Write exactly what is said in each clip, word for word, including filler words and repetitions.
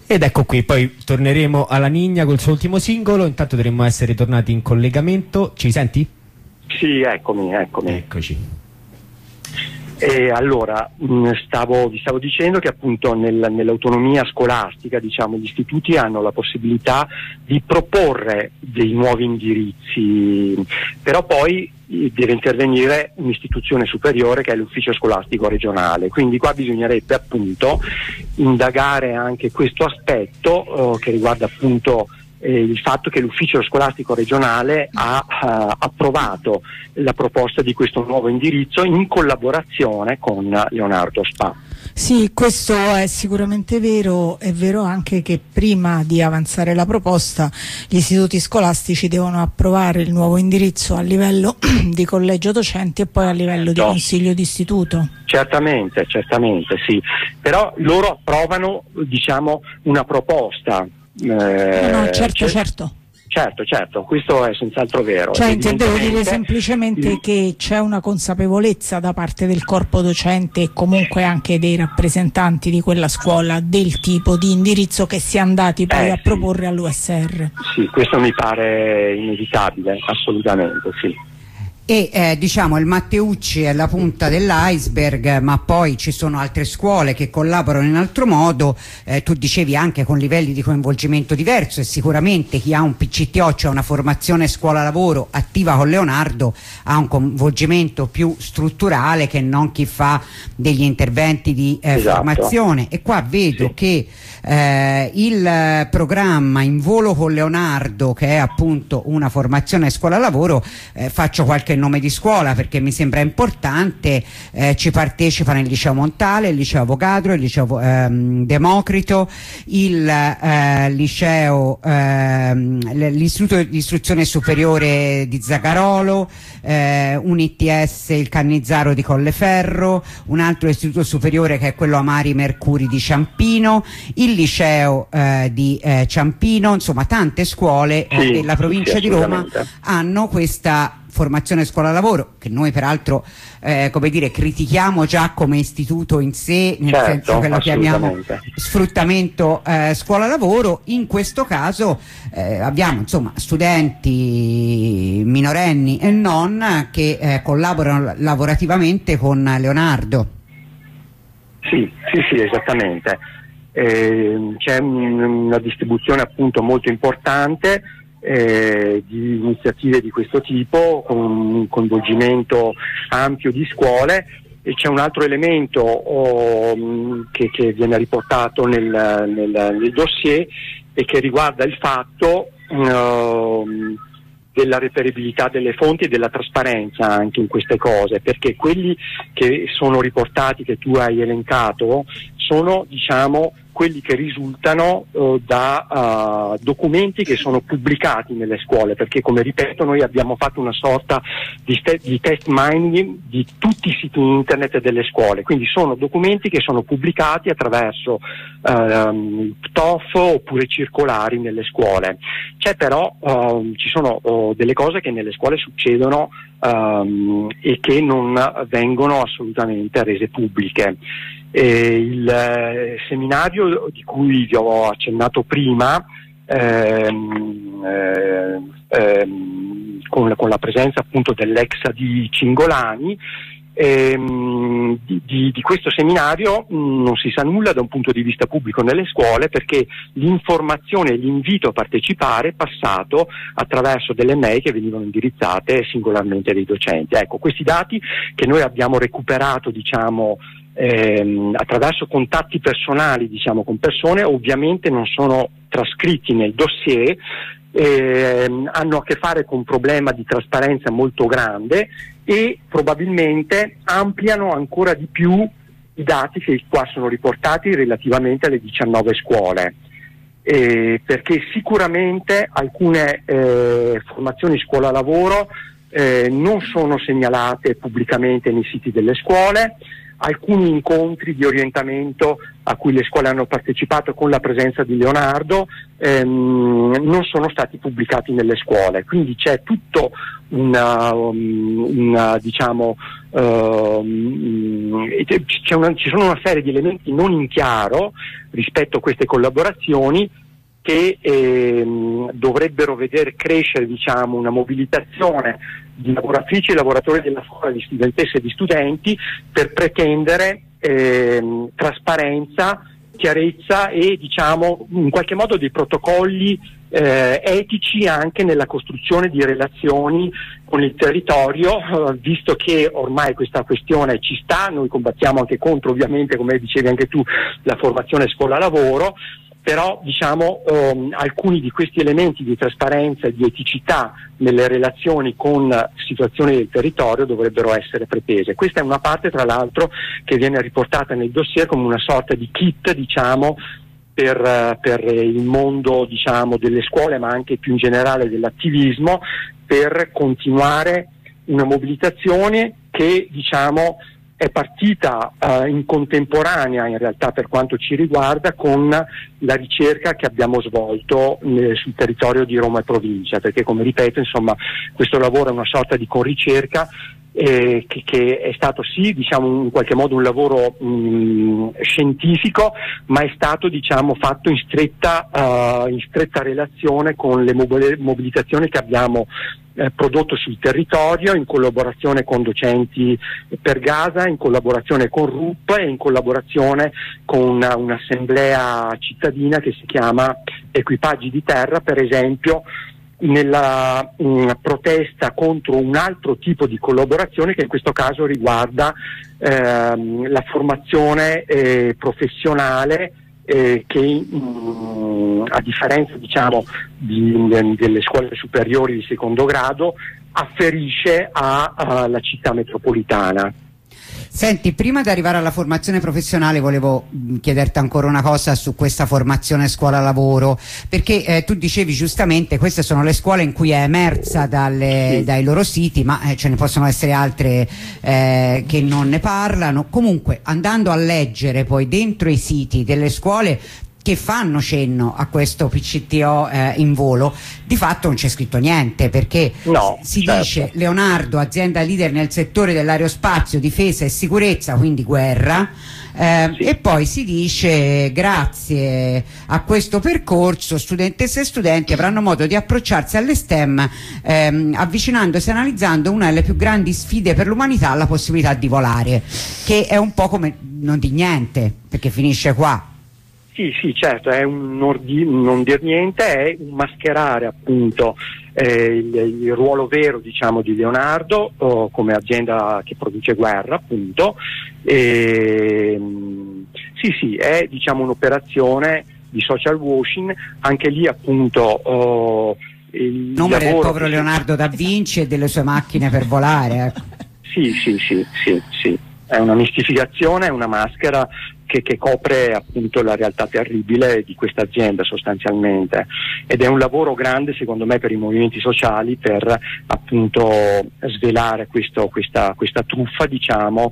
Ed ecco qui, poi torneremo alla Nigna col suo ultimo singolo. Intanto dovremmo essere tornati in collegamento. Ci senti? Sì, eccomi, eccomi. Eccoci. E allora, stavo, vi stavo dicendo che appunto nel, nell'autonomia scolastica, diciamo, gli istituti hanno la possibilità di proporre dei nuovi indirizzi, però poi deve intervenire un'istituzione superiore che è l'ufficio scolastico regionale, quindi qua bisognerebbe appunto indagare anche questo aspetto eh, che riguarda appunto Eh, il fatto che l'ufficio scolastico regionale ha uh, approvato la proposta di questo nuovo indirizzo in collaborazione con Leonardo Spa. Sì, questo è sicuramente vero. È vero anche che prima di avanzare la proposta gli istituti scolastici devono approvare il nuovo indirizzo a livello di collegio docenti e poi a livello di no. consiglio d'istituto. Certamente, certamente sì, però loro approvano, diciamo, una proposta. Eh, no, certo, cioè, certo. Certo, certo, questo è senz'altro vero. Cioè, intendevo dire semplicemente il... che c'è una consapevolezza da parte del corpo docente e comunque anche dei rappresentanti di quella scuola del tipo di indirizzo che si è andati poi eh, a proporre sì. all'U S R. Sì, questo mi pare inevitabile, assolutamente, sì. E eh, diciamo il Matteucci è la punta dell'iceberg, ma poi ci sono altre scuole che collaborano in altro modo. Eh, tu dicevi anche con livelli di coinvolgimento diverso, e sicuramente chi ha un P C T O, cioè una formazione scuola-lavoro attiva con Leonardo, ha un coinvolgimento più strutturale che non chi fa degli interventi di eh, esatto. formazione. E qua vedo sì. che eh, il programma In Volo con Leonardo, che è appunto una formazione scuola-lavoro, eh, faccio qualche nome di scuola perché mi sembra importante, eh, ci partecipano il Liceo Montale, il Liceo Avogadro, il Liceo ehm, Democrito, il eh, Liceo ehm, l'Istituto di Istruzione Superiore di Zagarolo, eh, un I T S, il Cannizzaro di Colleferro, un altro istituto superiore che è quello Amari Mercuri di Ciampino, il Liceo eh, di eh, Ciampino, insomma tante scuole sì, eh, della provincia sì, di Roma hanno questa formazione scuola-lavoro, che noi peraltro eh, come dire, critichiamo già come istituto in sé, nel certo, senso che lo chiamiamo sfruttamento eh, scuola-lavoro. In questo caso eh, abbiamo insomma studenti minorenni e non che eh, collaborano lavorativamente con Leonardo. Sì, sì, sì, esattamente. Eh, c'è un, una distribuzione appunto molto importante Eh, di iniziative di questo tipo, con un coinvolgimento ampio di scuole. E c'è un altro elemento oh, che, che viene riportato nel, nel, nel dossier e che riguarda il fatto oh, della reperibilità delle fonti e della trasparenza anche in queste cose, perché quelli che sono riportati, che tu hai elencato, sono diciamo quelli che risultano uh, da uh, documenti che sono pubblicati nelle scuole, perché come ripeto noi abbiamo fatto una sorta di, di test mining di tutti i siti internet delle scuole, quindi sono documenti che sono pubblicati attraverso uh, P T O F oppure circolari nelle scuole. C'è però, uh, ci sono uh, delle cose che nelle scuole succedono um, e che non vengono assolutamente rese pubbliche. Eh, il eh, seminario di cui vi ho accennato prima ehm, eh, ehm, con, con la presenza appunto dell'ex di Cingolani, ehm, di, di, di questo seminario mh, non si sa nulla da un punto di vista pubblico nelle scuole, perché l'informazione e l'invito a partecipare è passato attraverso delle mail che venivano indirizzate singolarmente dai docenti. Ecco, questi dati che noi abbiamo recuperato diciamo Ehm, attraverso contatti personali diciamo con persone, ovviamente non sono trascritti nel dossier, ehm, hanno a che fare con un problema di trasparenza molto grande e probabilmente ampliano ancora di più i dati che qua sono riportati relativamente alle diciannove scuole, eh, perché sicuramente alcune eh, formazioni scuola-lavoro eh, non sono segnalate pubblicamente nei siti delle scuole. alcuni incontri di orientamento a cui le scuole hanno partecipato con la presenza di Leonardo ehm, non sono stati pubblicati nelle scuole, quindi c'è tutto una, una diciamo uh, c'è una, ci sono una serie di elementi non in chiaro rispetto a queste collaborazioni che ehm, dovrebbero vedere crescere, diciamo, una mobilitazione di lavoratrici e lavoratori della scuola, di studentesse e di studenti, per pretendere ehm, trasparenza, chiarezza e, diciamo, in qualche modo dei protocolli eh, etici anche nella costruzione di relazioni con il territorio, eh, visto che ormai questa questione ci sta. Noi combattiamo anche contro, ovviamente, come dicevi anche tu, la formazione scuola-lavoro, però, diciamo, ehm, alcuni di questi elementi di trasparenza e di eticità nelle relazioni con situazioni del territorio dovrebbero essere pretese. Questa è una parte, tra l'altro, che viene riportata nel dossier come una sorta di kit, diciamo, per, per il mondo, diciamo, delle scuole, ma anche più in generale dell'attivismo, per continuare una mobilitazione che, diciamo, è partita uh, in contemporanea, in realtà, per quanto ci riguarda, con la ricerca che abbiamo svolto nel, sul territorio di Roma e provincia, perché, come ripeto, insomma, questo lavoro è una sorta di conricerca eh, che, che è stato sì, diciamo, in qualche modo un lavoro mh, scientifico, ma è stato, diciamo, fatto in stretta, uh, in stretta relazione con le mobilitazioni che abbiamo Eh, prodotto sul territorio, in collaborazione con docenti per Gaza, in collaborazione con R U P e in collaborazione con una, un'assemblea cittadina che si chiama Equipaggi di Terra, per esempio, nella mh, protesta contro un altro tipo di collaborazione che in questo caso riguarda ehm, la formazione eh, professionale Eh, che mh, a differenza, diciamo, di, de, delle scuole superiori di secondo grado, afferisce alla città metropolitana. Senti, prima di arrivare alla formazione professionale volevo chiederti ancora una cosa su questa formazione scuola-lavoro, perché eh, tu dicevi giustamente queste sono le scuole in cui è emersa dalle, sì. dai loro siti, ma eh, ce ne possono essere altre eh, che non ne parlano. Comunque, andando a leggere poi dentro i siti delle scuole che fanno cenno a questo P C T O eh, in volo, di fatto non c'è scritto niente, perché no, si certo. dice Leonardo, azienda leader nel settore dell'aerospazio, difesa e sicurezza, quindi guerra, eh, sì. e poi si dice grazie a questo percorso studentesse e studenti avranno modo di approcciarsi alle STEM ehm, avvicinandosi e analizzando una delle più grandi sfide per l'umanità, la possibilità di volare, che è un po' come non di niente, perché finisce qua. Sì, sì, certo, è un non, di, non dir niente, è un mascherare, appunto, eh, il, il ruolo vero, diciamo, di Leonardo oh, come azienda che produce guerra, appunto. E, sì, sì, è, diciamo, un'operazione di social washing, anche lì, appunto, oh, il nome del povero che... Leonardo da Vinci e delle sue macchine per volare. Ecco. Sì, sì, sì, sì, sì, è una mistificazione, è una maschera Che, che copre, appunto, la realtà terribile di questa azienda, sostanzialmente, ed è un lavoro grande, secondo me, per i movimenti sociali per, appunto, svelare questo, questa, questa truffa, diciamo,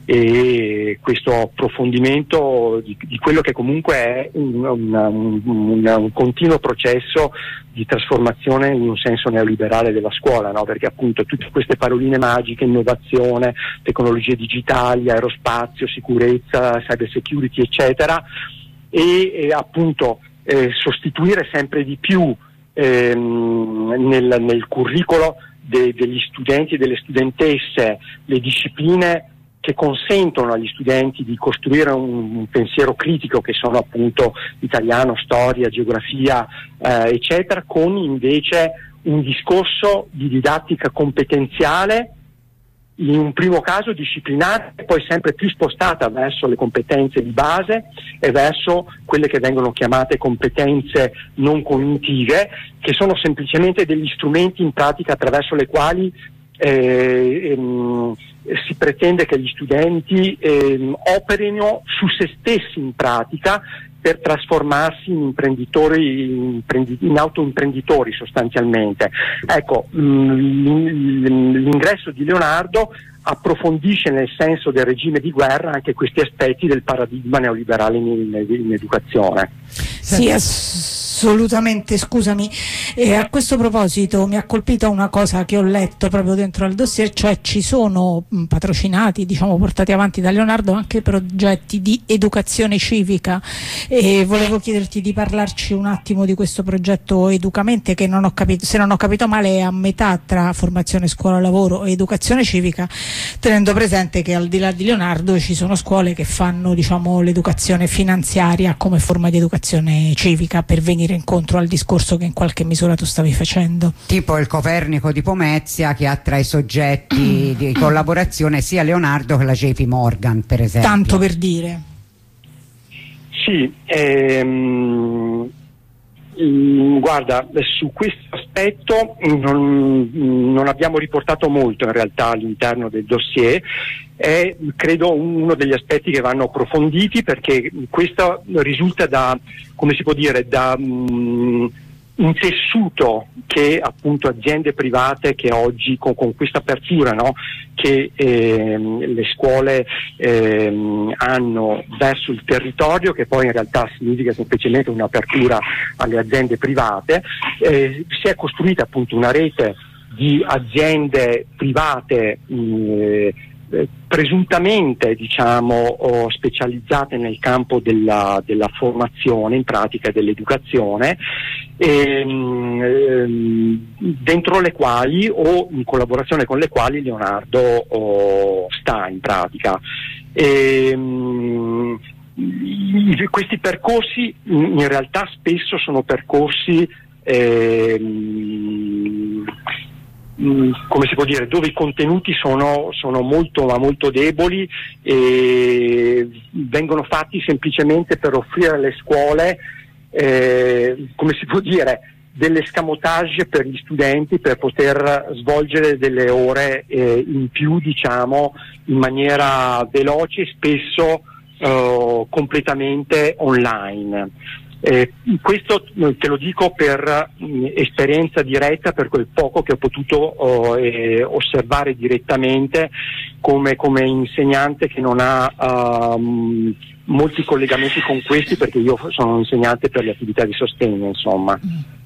e questo approfondimento di, di quello che comunque è un, un, un, un continuo processo di trasformazione in un senso neoliberale della scuola, no? Perché, appunto, tutte queste paroline magiche, innovazione, tecnologie digitali, aerospazio, sicurezza, cyber security, eccetera, e, e appunto eh, sostituire sempre di più ehm, nel, nel curricolo de, degli studenti e delle studentesse le discipline che consentono agli studenti di costruire un, un pensiero critico, che sono, appunto, italiano, storia, geografia, eh, eccetera, con invece un discorso di didattica competenziale, in un primo caso disciplinare, e poi sempre più spostata verso le competenze di base e verso quelle che vengono chiamate competenze non cognitive, che sono semplicemente degli strumenti in pratica attraverso le quali eh, ehm, si pretende che gli studenti ehm, operino su se stessi in pratica per trasformarsi in imprenditori, in, imprendi, in autoimprenditori sostanzialmente. Ecco, mh, l'ingresso di Leonardo approfondisce nel senso del regime di guerra anche questi aspetti del paradigma neoliberale in, in educazione. Sì, assolutamente, scusami. E a questo proposito mi ha colpito una cosa che ho letto proprio dentro al dossier, cioè ci sono mh, patrocinati, diciamo portati avanti da Leonardo anche progetti di educazione civica, e volevo chiederti di parlarci un attimo di questo progetto Educamente, che non ho capito, se non ho capito male è a metà tra formazione scuola-lavoro e educazione civica, tenendo presente che al di là di Leonardo ci sono scuole che fanno, diciamo, l'educazione finanziaria come forma di educazione civica, per venire incontro al discorso che in qualche misura tu stavi facendo. Tipo il Copernico di Pomezia, che ha tra i soggetti di collaborazione sia Leonardo che la J P Morgan, per esempio. Tanto per dire. Sì, ehm, guarda, su questo aspetto non, non abbiamo riportato molto in realtà all'interno del dossier. È credo uno degli aspetti che vanno approfonditi, perché questo risulta da, come si può dire, da um, un tessuto che appunto aziende private che oggi con, con questa apertura, no, che ehm, le scuole ehm, hanno verso il territorio, che poi in realtà significa semplicemente un'apertura alle aziende private, eh, si è costruita appunto una rete di aziende private mh, Eh, presuntamente diciamo oh, specializzate nel campo della, della formazione in pratica dell'educazione, ehm, ehm, dentro le quali o in collaborazione con le quali Leonardo oh, sta in pratica. Ehm, questi percorsi in realtà spesso sono percorsi ehm, come si può dire, dove i contenuti sono, sono molto ma molto deboli e vengono fatti semplicemente per offrire alle scuole eh, come si può dire, delle escamotage per gli studenti per poter svolgere delle ore eh, in più, diciamo, in maniera veloce e spesso eh, completamente online. Eh, questo te lo dico per mh, esperienza diretta, per quel poco che ho potuto oh, eh, osservare direttamente come, come insegnante che non ha uh, molti collegamenti con questi, perché io sono un insegnante per le attività di sostegno, insomma.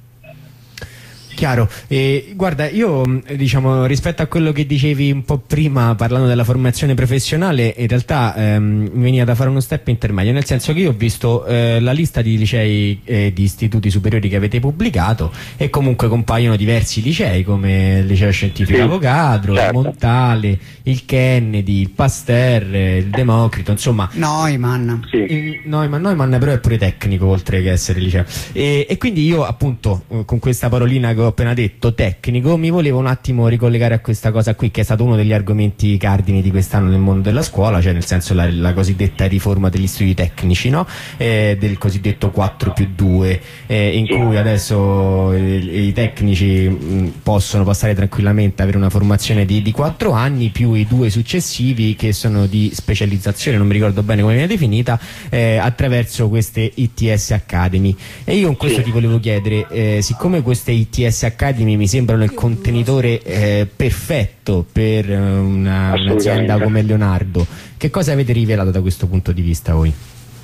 Chiaro. Eh, guarda, io diciamo rispetto a quello che dicevi un po' prima parlando della formazione professionale, in realtà ehm, mi veniva da fare uno step intermedio, nel senso che io ho visto eh, la lista di licei e eh, di istituti superiori che avete pubblicato, e comunque compaiono diversi licei come il Liceo Scientifico sì, Avogadro, certo. il Montale, il Kennedy, il Pasteur, il Democrito, insomma Neumann. Sì. il Neumann, Neumann però è pure tecnico oltre che essere liceo, e, e quindi io appunto con questa parolina che ho appena detto, tecnico, mi volevo un attimo ricollegare a questa cosa qui, che è stato uno degli argomenti cardini di quest'anno nel mondo della scuola, cioè nel senso la, la cosiddetta riforma degli istituti tecnici, no? Eh, del cosiddetto quattro più due, eh, in cui adesso i, i tecnici mh, possono passare tranquillamente, avere una formazione di, di quattro anni più i due successivi che sono di specializzazione, non mi ricordo bene come viene definita, eh, attraverso queste I T S Academy. E io in questo ti volevo chiedere, eh, siccome queste I T S Academy mi sembrano il contenitore eh, perfetto per una, un'azienda come Leonardo, che cosa avete rivelato da questo punto di vista voi?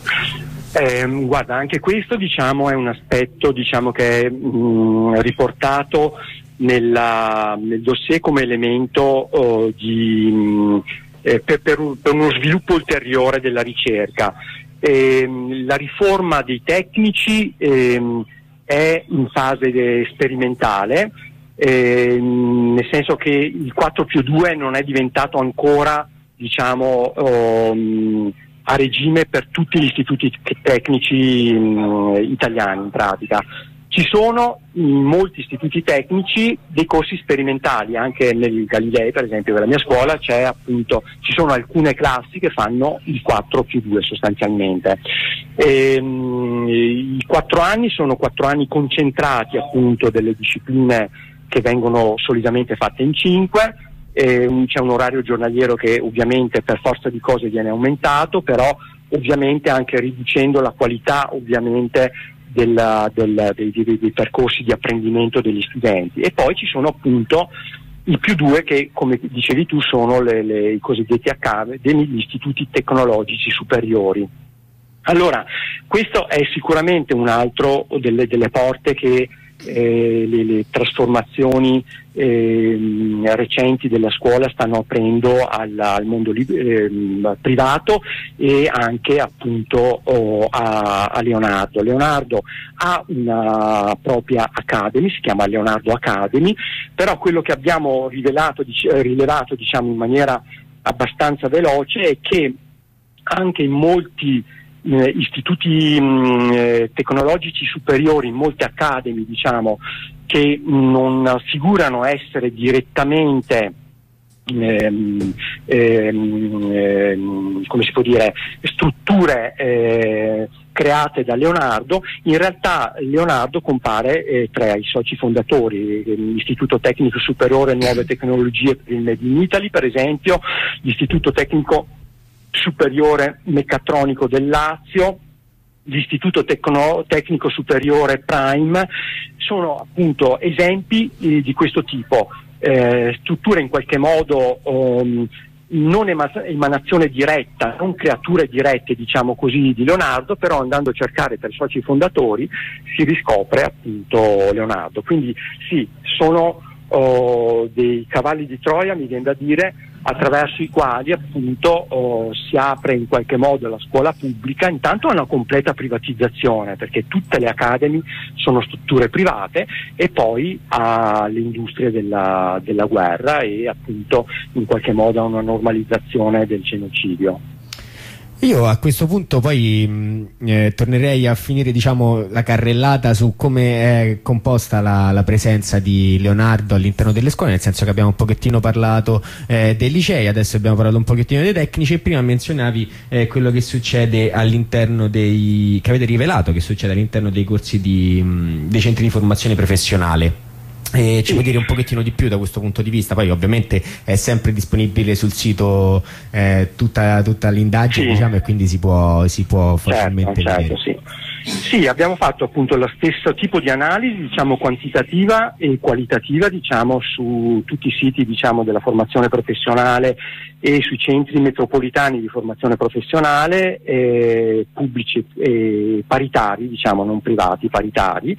Eh, guarda, anche questo diciamo è un aspetto diciamo che è mh, riportato nella, nel dossier come elemento oh, di, mh, eh, per, per, un, per uno sviluppo ulteriore della ricerca. Eh, la riforma dei tecnici eh, è in fase sperimentale, eh, nel senso che il quattro più due non è diventato ancora diciamo um, a regime per tutti gli istituti tecnici um, italiani in pratica. Ci sono in molti istituti tecnici dei corsi sperimentali, anche nel Galilei per esempio della mia scuola c'è appunto, ci sono alcune classi che fanno il quattro più due sostanzialmente. E, um, i quattro anni sono quattro anni concentrati appunto delle discipline che vengono solitamente fatte in cinque, eh, c'è un orario giornaliero che ovviamente per forza di cose viene aumentato, però ovviamente anche riducendo la qualità ovviamente della, del, dei, dei, dei percorsi di apprendimento degli studenti. E poi ci sono appunto i più due che, come dicevi tu, sono le, le, i cosiddetti accademi, gli istituti tecnologici superiori. Allora, questo è sicuramente un altro delle, delle porte che eh, le, le trasformazioni eh, recenti della scuola stanno aprendo al, al mondo li, eh, privato e anche appunto oh, a, a Leonardo. Leonardo ha una propria Academy, si chiama Leonardo Academy, però quello che abbiamo rivelato, dic- rilevato diciamo in maniera abbastanza veloce è che anche in molti Eh, istituti mh, eh, tecnologici superiori, in molte academy diciamo che non figurano essere direttamente ehm, ehm, ehm, come si può dire strutture eh, create da Leonardo, in realtà Leonardo compare eh, tra i soci fondatori, l'Istituto Tecnico Superiore Nuove Tecnologie per il Made in Italy per esempio, l'Istituto Tecnico Superiore Meccatronico del Lazio, l'Istituto Tecno, Tecnico Superiore Prime, sono appunto esempi eh, di questo tipo, eh, strutture in qualche modo um, non ema- emanazione diretta, non creature dirette diciamo così di Leonardo, però andando a cercare per i soci fondatori si riscopre appunto Leonardo. Quindi sì, sono oh, dei cavalli di Troia, mi viene da dire, attraverso i quali appunto oh, si apre in qualche modo la scuola pubblica, intanto a una completa privatizzazione, perché tutte le academy sono strutture private, e poi alle industrie della, della guerra e appunto in qualche modo a una normalizzazione del genocidio. Io a questo punto poi mh, eh, tornerei a finire diciamo la carrellata su come è composta la, la presenza di Leonardo all'interno delle scuole, nel senso che abbiamo un pochettino parlato eh, dei licei, adesso abbiamo parlato un pochettino dei tecnici, e prima menzionavi eh, quello che succede all'interno dei, che avete rivelato che succede all'interno dei corsi di, mh, dei centri di formazione professionale. Eh, ci puoi dire un pochettino di più da questo punto di vista? Poi ovviamente è sempre disponibile sul sito eh, tutta, tutta l'indagine, sì, diciamo, e quindi si può, si può facilmente certo, vedere. certo, sì. Sì, abbiamo fatto appunto lo stesso tipo di analisi diciamo quantitativa e qualitativa diciamo su tutti i siti diciamo della formazione professionale e sui centri metropolitani di formazione professionale eh, pubblici e paritari, diciamo non privati, paritari.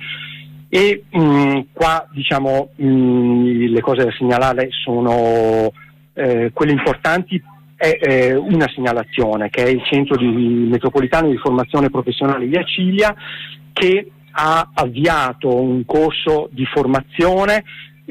E mh, qua diciamo mh, le cose da segnalare sono eh, quelle importanti. È eh, una segnalazione che è il centro di, metropolitano di formazione professionale di Acilia, che ha avviato un corso di formazione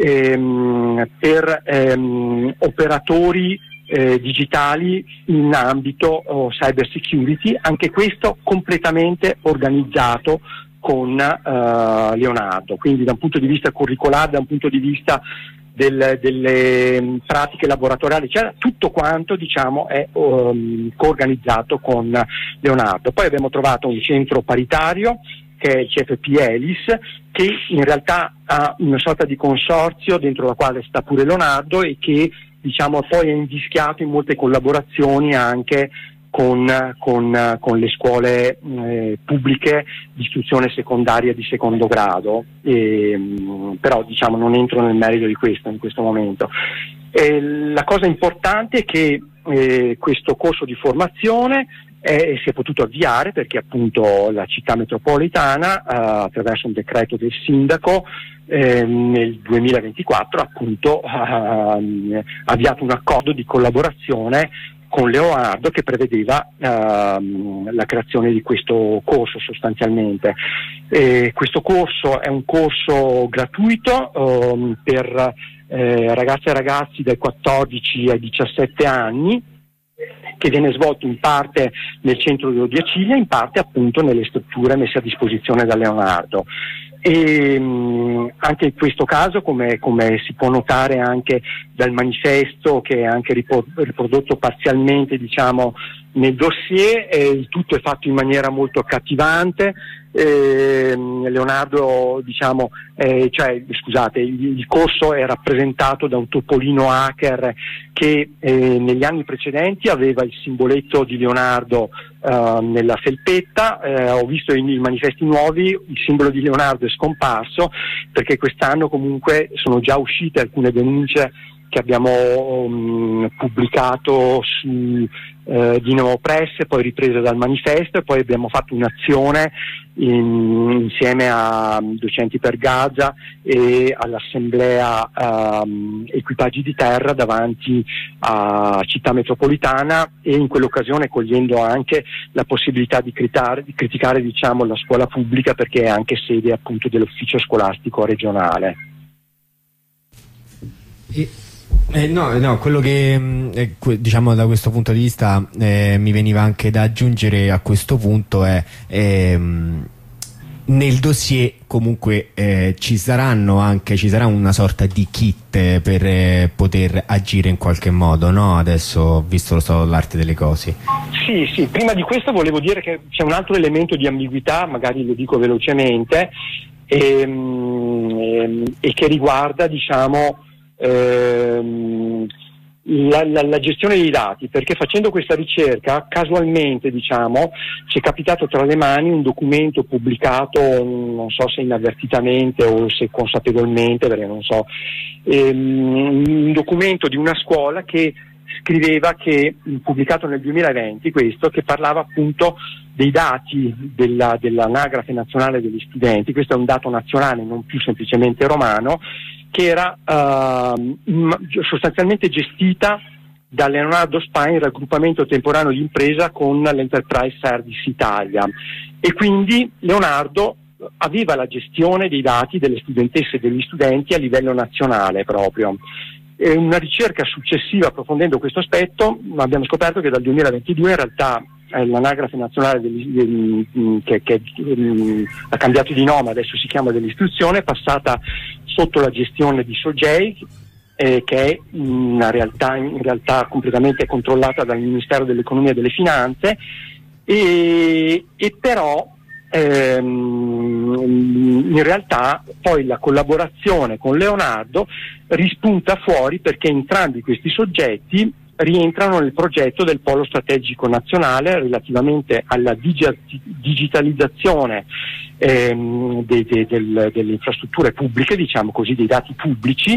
ehm, per ehm, operatori eh, digitali in ambito oh, cyber security, anche questo completamente organizzato con uh, Leonardo, quindi da un punto di vista curricolare, da un punto di vista del, delle um, pratiche laboratoriali, eccetera, tutto quanto diciamo è um, coorganizzato con Leonardo. Poi abbiamo trovato un centro paritario che è il C F P Elis, che in realtà ha una sorta di consorzio dentro la quale sta pure Leonardo e che diciamo poi è invischiato in molte collaborazioni anche Con, con, con le scuole eh, pubbliche di istruzione secondaria di secondo grado, e, mh, però diciamo non entro nel merito di questo in questo momento. E la cosa importante è che eh, questo corso di formazione eh, si è potuto avviare perché appunto la città metropolitana eh, attraverso un decreto del sindaco eh, nel duemilaventiquattro appunto ha avviato un accordo di collaborazione con Leonardo che prevedeva uh, la creazione di questo corso sostanzialmente. E questo corso è un corso gratuito um, per eh, ragazze e ragazzi dai quattordici ai diciassette anni, che viene svolto in parte nel centro di Acilia, in parte appunto nelle strutture messe a disposizione da Leonardo. E mh, anche in questo caso, come, come si può notare anche dal manifesto, che è anche riprodotto parzialmente diciamo nel dossier, eh, il tutto è fatto in maniera molto accattivante. Eh, Leonardo, diciamo, eh, cioè, scusate, il, il corso è rappresentato da un topolino hacker che eh, negli anni precedenti aveva il simboletto di Leonardo eh, nella felpetta. Eh, ho visto i, i manifesti nuovi, il simbolo di Leonardo è scomparso, perché quest'anno comunque sono già uscite alcune denunce che abbiamo um, pubblicato su eh, Dinamo Press, poi riprese dal manifesto, e poi abbiamo fatto un'azione in, insieme a Docenti per Gaza e all'assemblea um, Equipaggi di Terra davanti a Città Metropolitana, e in quell'occasione cogliendo anche la possibilità di criticare, di criticare diciamo, la scuola pubblica, perché è anche sede appunto dell'ufficio scolastico regionale. E... Eh, no, no, quello che eh, diciamo da questo punto di vista eh, mi veniva anche da aggiungere a questo punto è ehm, nel dossier comunque eh, ci saranno anche ci sarà una sorta di kit per eh, poter agire in qualche modo, no? Adesso ho visto lo stato dell'arte delle cose. Sì, sì, prima di questo volevo dire che c'è un altro elemento di ambiguità, magari lo dico velocemente, ehm, e che riguarda diciamo Ehm, la, la, la gestione dei dati, perché facendo questa ricerca casualmente diciamo ci è capitato tra le mani un documento pubblicato, non so se inavvertitamente o se consapevolmente, perché non so, ehm, un documento di una scuola che scriveva che, pubblicato nel duemilaventi questo, che parlava appunto dei dati della, dell'anagrafe nazionale degli studenti. Questo è un dato nazionale, non più semplicemente romano, che era uh, sostanzialmente gestita da Leonardo Spa in raggruppamento temporaneo di impresa con l'Enterprise Service Italia, e quindi Leonardo aveva la gestione dei dati delle studentesse e degli studenti a livello nazionale proprio. E una ricerca successiva, approfondendo questo aspetto, abbiamo scoperto che dal duemilaventidue in realtà eh, l'anagrafe nazionale degli, degli, che, che um, ha cambiato di nome, adesso si chiama dell'istruzione, è passata sotto la gestione di Sogei, eh, che è una realtà, in realtà completamente controllata dal Ministero dell'Economia e delle Finanze, e, e però ehm, in realtà poi la collaborazione con Leonardo rispunta fuori perché entrambi questi soggetti rientrano nel progetto del Polo Strategico Nazionale relativamente alla digi- digitalizzazione ehm, de- de- del, delle infrastrutture pubbliche, diciamo così, dei dati pubblici,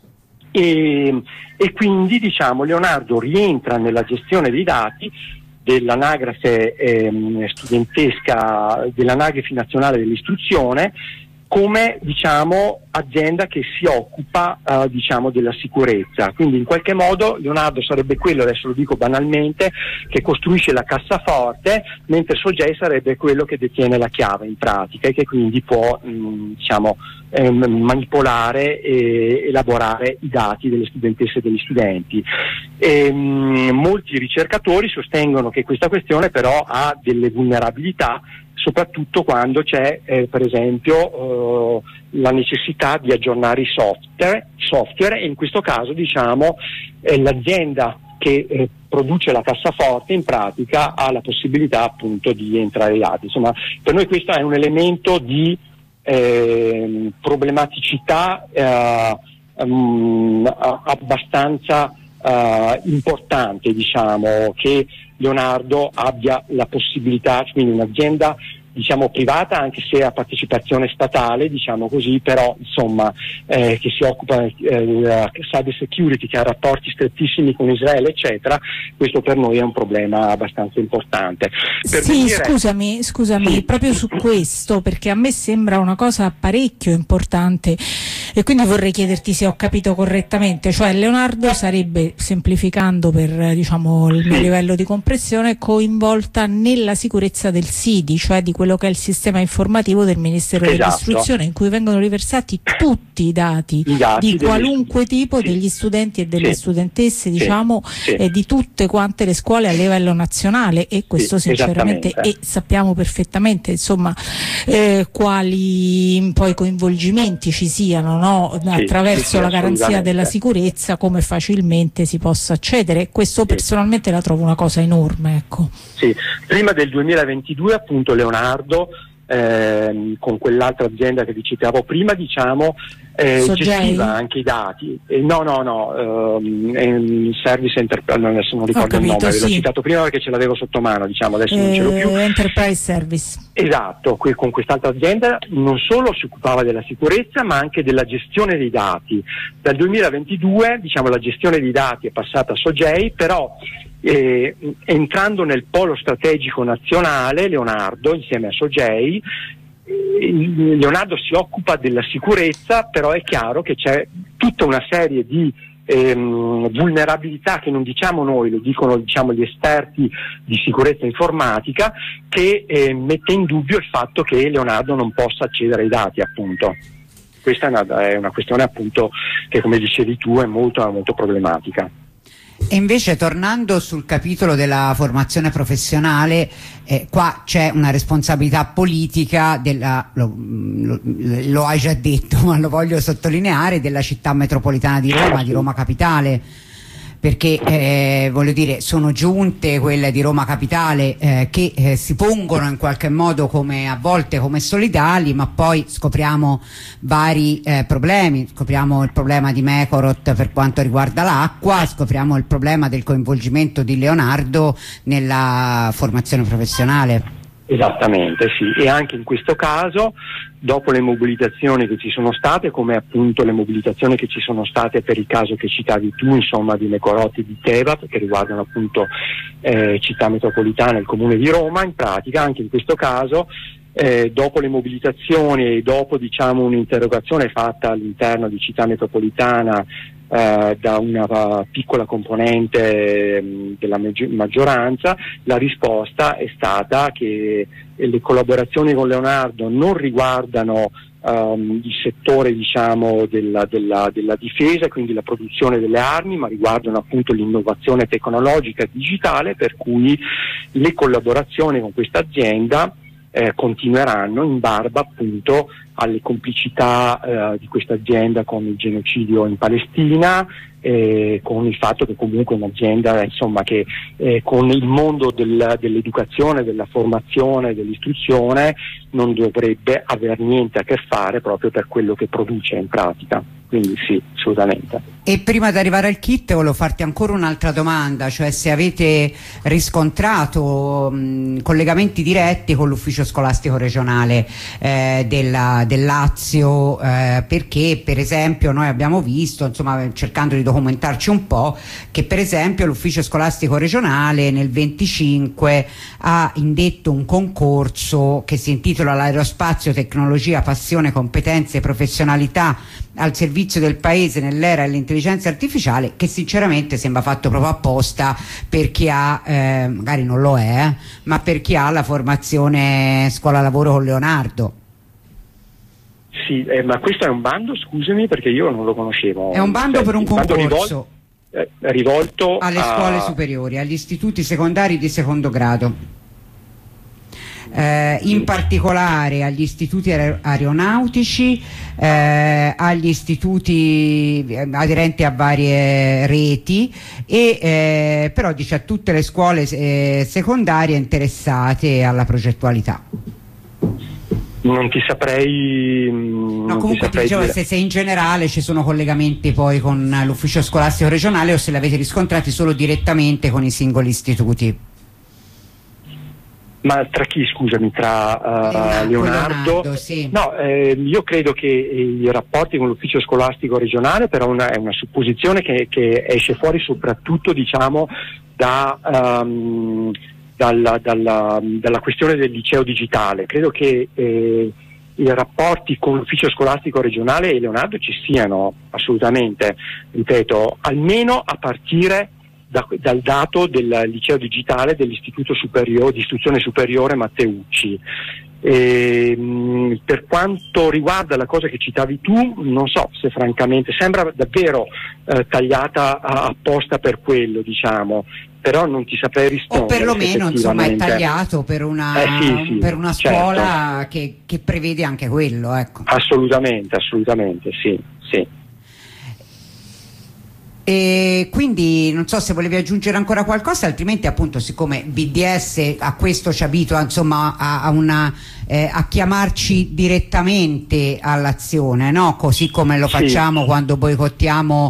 e, e quindi diciamo Leonardo rientra nella gestione dei dati dell'anagrafe ehm, studentesca, dell'anagrafe nazionale dell'istruzione, come diciamo azienda che si occupa uh, diciamo della sicurezza. Quindi in qualche modo Leonardo sarebbe quello, adesso lo dico banalmente, che costruisce la cassaforte, mentre Sogei sarebbe quello che detiene la chiave in pratica e che quindi può mh, diciamo ehm, manipolare e elaborare i dati delle studentesse e degli studenti. E, mh, molti ricercatori sostengono che questa questione però ha delle vulnerabilità, soprattutto quando c'è eh, per esempio eh, la necessità di aggiornare i software, software e in questo caso diciamo eh, l'azienda che eh, produce la cassaforte in pratica ha la possibilità appunto di entrare i dati. Insomma, per noi questo è un elemento di eh, problematicità eh, um, abbastanza Uh, importante, diciamo, che Leonardo abbia la possibilità, quindi un'azienda diciamo privata anche se a partecipazione statale, diciamo così, però insomma eh, che si occupa eh, della cyber security, che ha rapporti strettissimi con Israele eccetera. Questo per noi è un problema abbastanza importante. Per sì, venire... scusami, scusami, sì. proprio su questo, perché a me sembra una cosa parecchio importante e quindi vorrei chiederti se ho capito correttamente, cioè Leonardo sarebbe, semplificando per diciamo il mio sì. livello di comprensione, coinvolta nella sicurezza del S I D I, cioè di quello che è il sistema informativo del Ministero esatto. dell'Istruzione, in cui vengono riversati tutti i dati, I dati di qualunque degli... tipo sì. degli studenti e delle sì. studentesse, sì. diciamo, sì. e di tutte quante le scuole a livello nazionale, e questo sì, sinceramente, e sappiamo perfettamente insomma eh, quali poi coinvolgimenti ci siano, no? Sì, Attraverso sì, sì, la garanzia della assolutamente. sicurezza, come facilmente si possa accedere. Questo Sì. personalmente la trovo una cosa enorme, ecco. Sì, prima del duemilaventidue appunto Leonardo ehm, con quell'altra azienda che vi citavo prima, diciamo, eh, Sogei? gestiva anche i dati. Eh, no, no, no, ehm, ehm, Service Enterprise, no, adesso non ricordo capito, il nome, ve l'ho sì. citato prima perché ce l'avevo sotto mano, diciamo, adesso non ce l'ho più. Eh, Enterprise Service. Esatto, qui con quest'altra azienda non solo si occupava della sicurezza ma anche della gestione dei dati. Dal duemilaventidue, diciamo, la gestione dei dati è passata a Sogei, però eh, entrando nel polo strategico nazionale, Leonardo insieme a Sogei, eh, Leonardo si occupa della sicurezza, però è chiaro che c'è tutta una serie di Ehm, vulnerabilità che non diciamo noi, lo dicono, diciamo, gli esperti di sicurezza informatica, che eh, mette in dubbio il fatto che Leonardo non possa accedere ai dati, appunto. Questa è una, è una questione, appunto, che, come dicevi tu, è molto, molto problematica. E invece, tornando sul capitolo della formazione professionale, eh, qua c'è una responsabilità politica della, lo, lo, lo hai già detto, ma lo voglio sottolineare, della città metropolitana di Roma, di Roma Capitale, perché eh, voglio dire, sono giunte quelle di Roma Capitale eh, che eh, si pongono in qualche modo come, a volte come solidali, ma poi scopriamo vari eh, problemi. Scopriamo il problema di Mecorot per quanto riguarda l'acqua, scopriamo il problema del coinvolgimento di Leonardo nella formazione professionale. Esattamente, sì, e anche in questo caso, dopo le mobilitazioni che ci sono state, come appunto le mobilitazioni che ci sono state per il caso che citavi tu, insomma, di Mecorot e di Teva, che riguardano appunto eh, città metropolitana e il comune di Roma, in pratica anche in questo caso, eh, dopo le mobilitazioni e dopo, diciamo, un'interrogazione fatta all'interno di città metropolitana Uh, da una uh, piccola componente um, della maggioranza, la risposta è stata che le collaborazioni con Leonardo non riguardano um, il settore, diciamo, della, della, della difesa, quindi la produzione delle armi, ma riguardano appunto l'innovazione tecnologica e digitale, per cui le collaborazioni con questa azienda Eh, continueranno in barba appunto alle complicità eh, di questa azienda con il genocidio in Palestina, eh, con il fatto che comunque è un'azienda, insomma, che eh, con il mondo del, dell'educazione, della formazione, dell'istruzione non dovrebbe aver niente a che fare, proprio per quello che produce in pratica. Quindi sì, assolutamente. E prima di arrivare al kit volevo farti ancora un'altra domanda, cioè se avete riscontrato mh, collegamenti diretti con l'ufficio scolastico regionale eh, della, del Lazio, eh, perché per esempio noi abbiamo visto, insomma, cercando di documentarci un po', che per esempio l'ufficio scolastico regionale nel venticinque ha indetto un concorso che si intitola L'aerospazio, tecnologia, passione, competenze e professionalità al servizio del paese nell'era dell'intelligenza artificiale, che sinceramente sembra fatto proprio apposta per chi ha, eh, magari non lo è, eh, ma per chi ha la formazione scuola lavoro con Leonardo. Sì, eh, ma questo è un bando, scusami, perché io non lo conoscevo. È un bando cioè, per un concorso rivolto, eh, rivolto alle a... scuole superiori, agli istituti secondari di secondo grado. Eh, in particolare agli istituti aer aeronautici, eh, agli istituti aderenti a varie reti e eh, però dice a tutte le scuole eh, secondarie interessate alla progettualità. Non ti saprei. No, non comunque ti saprei dicevo dire. se, se in generale ci sono collegamenti poi con l'ufficio scolastico regionale o se li avete riscontrati solo direttamente con i singoli istituti. Ma tra chi, scusami, tra uh, Leonardo, Leonardo? Leonardo, sì. No, eh, io credo che i rapporti con l'ufficio scolastico regionale, però una, è una supposizione che, che esce fuori soprattutto, diciamo, da, um, dalla, dalla, dalla questione del liceo digitale. Credo che eh, i rapporti con l'ufficio scolastico regionale e Leonardo ci siano assolutamente, ripeto, almeno a partire Da, dal dato del liceo digitale dell'istituto superiore, di istruzione superiore Matteucci. E, mh, per quanto riguarda la cosa che citavi tu, non so se francamente sembra davvero eh, tagliata a, apposta per quello, diciamo, però non ti saprei rispondere. O perlomeno insomma è tagliato per una, eh, sì, sì, per una scuola certo. che, che prevede anche quello, ecco. Assolutamente, assolutamente, sì. sì. E quindi non so se volevi aggiungere ancora qualcosa, altrimenti appunto siccome B D S a questo ci abitua, insomma, a, a, una, eh, a chiamarci direttamente all'azione, no? Così come lo facciamo sì. quando boicottiamo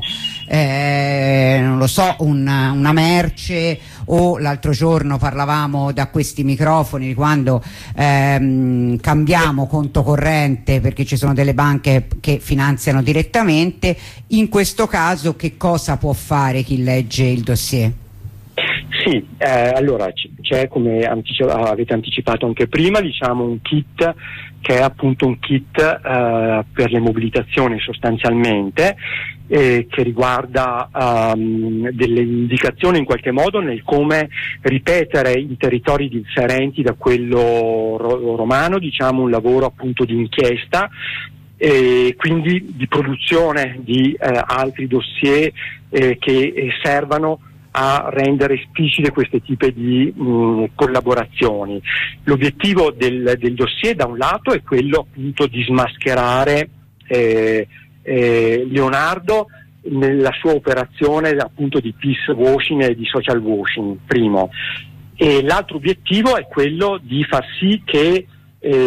eh, non lo so, un, una merce, o l'altro giorno parlavamo da questi microfoni quando ehm, cambiamo conto corrente perché ci sono delle banche che finanziano direttamente. In questo caso che cosa può fare chi legge il dossier? Sì, eh, allora c'è, come antici- avete anticipato anche prima, diciamo un kit che è appunto un kit eh, per le mobilitazioni sostanzialmente, eh, che riguarda um, delle indicazioni in qualche modo nel come ripetere in territori differenti da quello ro- romano, diciamo un lavoro appunto di inchiesta e quindi di produzione di eh, altri dossier eh, che eh, servano a rendere esplicite questi tipi di mh, collaborazioni. L'obiettivo del, del dossier da un lato è quello appunto di smascherare eh, eh, Leonardo nella sua operazione appunto di peace washing e di social washing, primo, e l'altro obiettivo è quello di far sì che eh,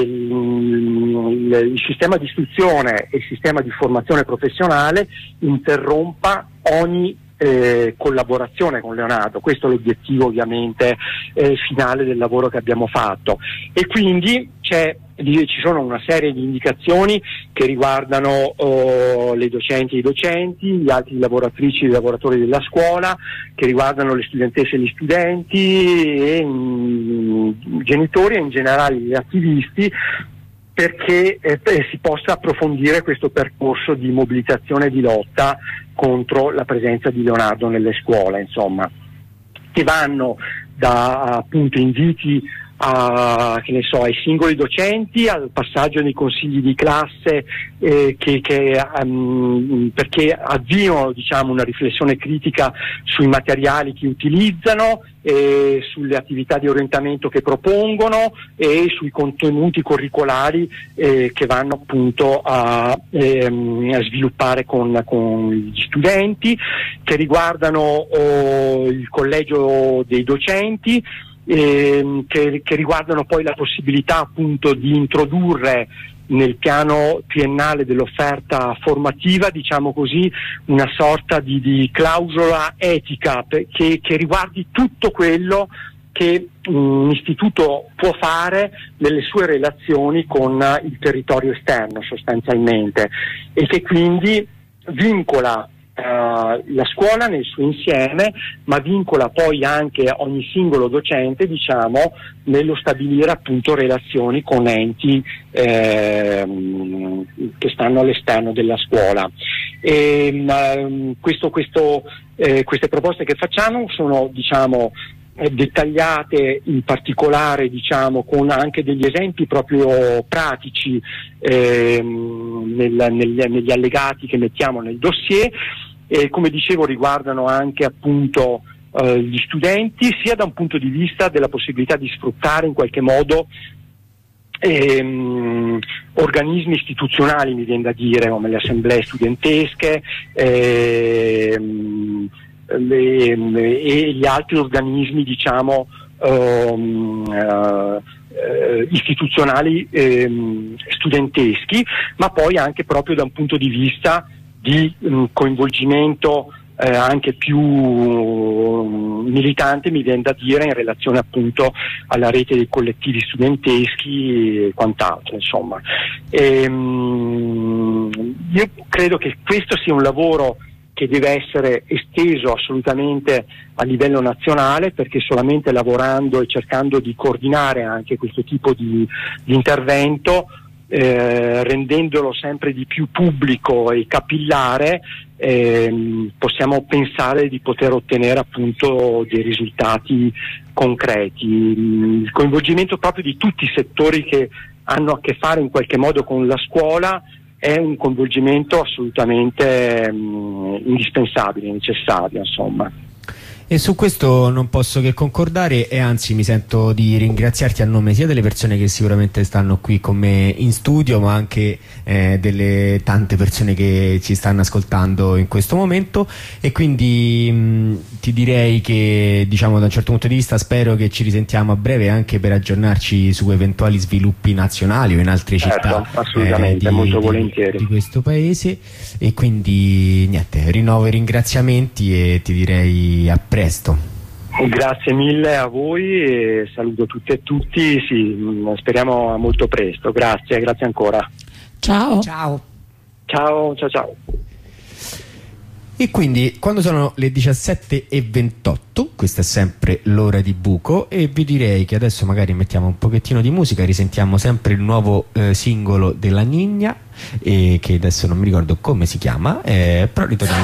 il, il sistema di istruzione e il sistema di formazione professionale interrompa ogni Eh, collaborazione con Leonardo. Questo è l'obiettivo ovviamente eh, finale del lavoro che abbiamo fatto, e quindi c'è, ci sono una serie di indicazioni che riguardano oh, le docenti e i docenti, gli altri lavoratrici e i lavoratori della scuola, che riguardano le studentesse e gli studenti e i genitori e in generale gli attivisti, perché eh, si possa approfondire questo percorso di mobilitazione e di lotta contro la presenza di Leonardo nelle scuole, insomma, che vanno da appunto inviti a, che ne so, ai singoli docenti, al passaggio nei consigli di classe eh, che, che um, perché avviano, diciamo, una riflessione critica sui materiali che utilizzano, eh, sulle attività di orientamento che propongono e sui contenuti curricolari eh, che vanno appunto a, ehm, a sviluppare con, con gli studenti, che riguardano oh, il collegio dei docenti, Ehm, che, che riguardano poi la possibilità appunto di introdurre nel piano triennale dell'offerta formativa, diciamo così, una sorta di, di clausola etica che, che riguardi tutto quello che un istituto può fare nelle sue relazioni con il territorio esterno sostanzialmente, e che quindi vincola Uh, la scuola nel suo insieme, ma vincola poi anche ogni singolo docente, diciamo, nello stabilire appunto relazioni con enti eh, che stanno all'esterno della scuola. E, uh, questo, questo, eh, queste proposte che facciamo sono, diciamo, dettagliate in particolare, diciamo, con anche degli esempi proprio pratici ehm, nel, negli, negli allegati che mettiamo nel dossier, e come dicevo riguardano anche appunto eh, gli studenti, sia da un punto di vista della possibilità di sfruttare in qualche modo ehm, organismi istituzionali, mi viene da dire, come le assemblee studentesche ehm, Le, le, e gli altri organismi, diciamo, um, uh, uh, istituzionali um, studenteschi, ma poi anche proprio da un punto di vista di um, coinvolgimento uh, anche più um, militante, mi viene da dire, in relazione appunto alla rete dei collettivi studenteschi e quant'altro, insomma. E, um, io credo che questo sia un lavoro che deve essere esteso assolutamente a livello nazionale, perché solamente lavorando e cercando di coordinare anche questo tipo di, di intervento, eh, rendendolo sempre di più pubblico e capillare, eh, possiamo pensare di poter ottenere appunto dei risultati concreti. Il coinvolgimento proprio di tutti i settori che hanno a che fare in qualche modo con la scuola è un coinvolgimento assolutamente mh, indispensabile, necessario, insomma. E su questo non posso che concordare, e anzi mi sento di ringraziarti a nome sia delle persone che sicuramente stanno qui con me in studio, ma anche eh, delle tante persone che ci stanno ascoltando in questo momento. E quindi mh, ti direi che, diciamo, da un certo punto di vista spero che ci risentiamo a breve anche per aggiornarci su eventuali sviluppi nazionali o in altre città, certo, assolutamente, eh, di, molto di, volentieri. di questo paese. E quindi niente, rinnovo i ringraziamenti e ti direi a presto. Grazie mille a voi e saluto tutte e tutti, sì, speriamo a molto presto. Grazie, grazie ancora. Ciao. Ciao. Ciao, ciao, ciao. E quindi quando sono le diciassette e ventotto, questa è sempre l'ora di buco, e vi direi che adesso magari mettiamo un pochettino di musica, risentiamo sempre il nuovo eh, singolo della Ninja, eh, che adesso non mi ricordo come si chiama, eh, però ritorniamo.